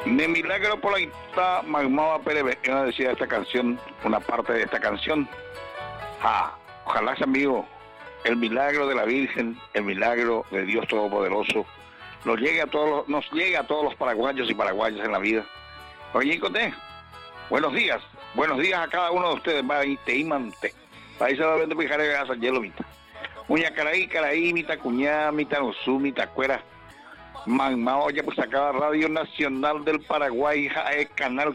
De milagro por la guitarra, Magmaba Pérez decía esta canción, una parte de esta canción. Ojalá, amigo, el milagro de la Virgen, el milagro de Dios Todopoderoso, nos llegue a todos los paraguayos y paraguayas en la vida. Oye, Coté, buenos días a cada uno de ustedes, Teimante, país de Pijare Gasa, Yelomita, Muña Caraí, Mita Cuñá, Mita Nusú, Mita Cuera, Magma, oye, pues acá Radio Nacional del Paraguay, Canal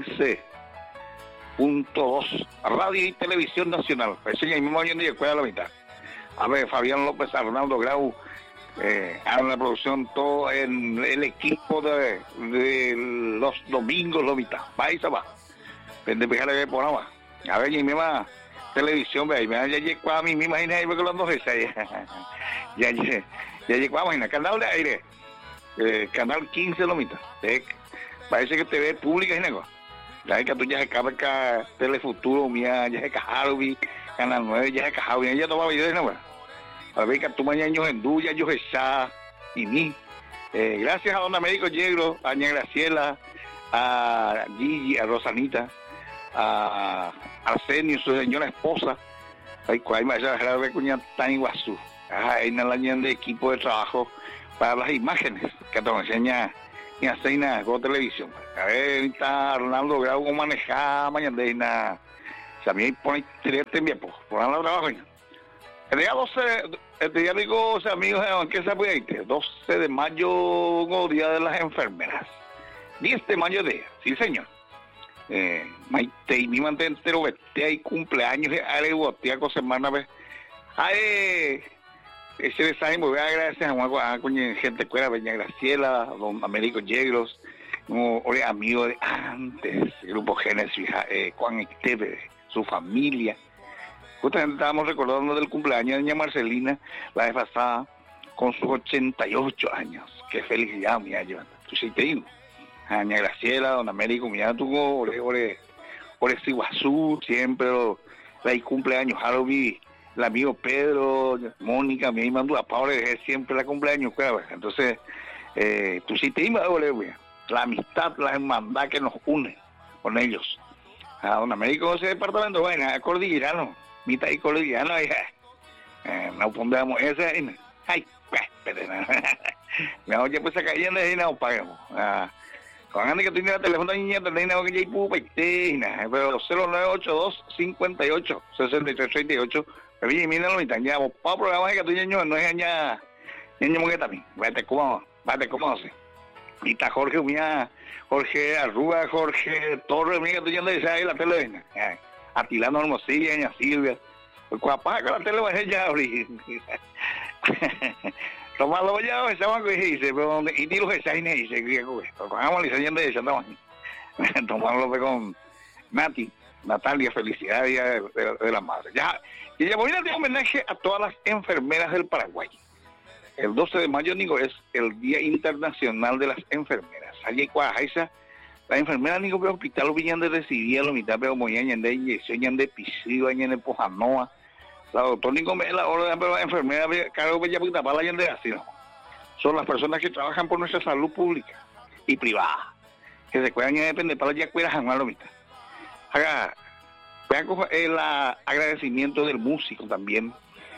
15.2, Radio y Televisión Nacional. Ese ya mismo hoy en día, cuida la mitad. A ver, Fabián López, Arnaldo Grau, en la producción, todo en el equipo de los domingos, la mitad. Va y se va. Vende pejar el programa. A ver, y misma televisión, ve, ya llegó a mí, me imagino, ahí me con los dos, ya llegó a imagina, canal de aire. Canal 15 lo mitad. Parece que TV pública y negocio. Ya que tú ya se cabe acá Telefuturo, mía, ya se cajaron, Canal 9, ya se cajaron, ya no va a ver nada. A ver que tú mañana en Duya, yo esa y mí. Gracias a Don Américo Yegro, a Ña Graciela, a Gigi, a Rosanita, a Arsenio, su señora esposa. Ay, cuál me va a ver cuña tan iguazú. Ahí en la de equipo de trabajo para las imágenes que te enseña ni hacer nada con televisión. A ver, está Ronaldo Grau cómo manejar mañana de nada. Si a mí pone este tiempo, por la trabajo. El día 12, el día digo, o sea, amigos, ¿qué se puede ir? 12 de mayo, Día de las Enfermeras. 10 de mayo de, sí señor. Maite y mi mante entero, hay cumpleaños, hay semana, pues. Ese mensaje me voy a agradecer a gente fuera, Doña Graciela, a Don Américo Yegros, amigos de antes, el Grupo Génesis, Juan Esteve, su familia. Justamente estábamos recordando del cumpleaños de Doña Marcelina, la vez pasada, con sus 88 años. Qué felicidad, mía, yo. Tú sí te digo. A Doña Graciela, Don Américo, mira, tú, ore Iguazú, siempre, la cumpleaños, Halloween. El amigo Pedro, Mónica, mi mandó a Paula, es siempre la cumpleaños, claro. Entonces, tú sí te imas, la amistad, la hermandad que nos une con ellos. A Don Américo, ese departamento, bueno, a Cordillerano, mitad y Cordillerano, no pondamos ese, ay, pues, me oye, pues acá ya no pagamos. Con Andy que tiene el teléfono de niña, tenés que ya hay pupa pero 0982-58-6338. Oye, mira lo mitad, ya, para programar que tu niño no es ya, niño mongueta también, vete como hace. Y está Jorge, mía, Jorge Arruga, Jorge Torres, mira que tú ya andas ahí la tele, Atilano Hermosilla, Doña Silvia, pues cuapá con la tele va a ser ya, tomarlo ya, ese banco dice, pero y tiro que se dice, que cogamos la licencia de ella, tomarlo con Nati, Natalia, felicidades de la madre. Y ya voy a dar homenaje a todas las enfermeras del Paraguay. El 12 de mayo, Nico, es el Día Internacional de las Enfermeras. Allí cuajaisa, la enfermera, Nico, pero hospital villan de recibir lo mitad, pero muy añan de yeseñan de Pisiva, añan de Pojanoa. La doctora Nico me la hora de la enfermera, cargo bella puta para la de así, ¿no? Son las personas que trabajan por nuestra salud pública y privada. Que se cuidan y depende para ya cuidas a lo mitad. Vean el agradecimiento del músico también,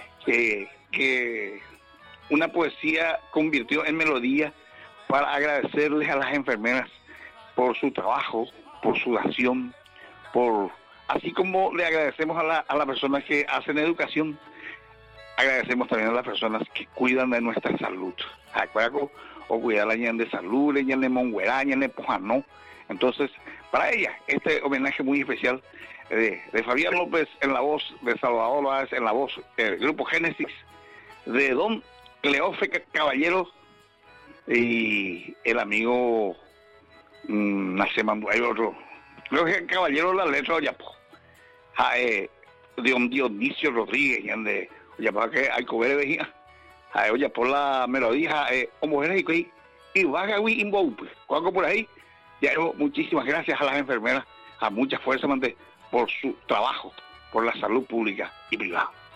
que una poesía convirtió en melodía para agradecerles a las enfermeras por su trabajo, por su acción, así como le agradecemos a las personas que hacen educación, agradecemos también a las personas que cuidan de nuestra salud. O cuidar la ñan de salud, la ñan de Monguerá, ñan de Pojanó. Entonces, para ella, este homenaje muy especial de Fabián López en la voz, de Salvador Loaz en la voz del Grupo Génesis, de Don Cleofe Caballero y el amigo hay otro, creo que Caballero la letra ya de Don Dionisio Rodríguez, ya para que hay que ver veía, oye por la melodía, o mujeres y Vagawi Imboupe, algo por ahí. Ya, muchísimas gracias a las enfermeras, a mucha fuerza por su trabajo, por la salud pública y privada.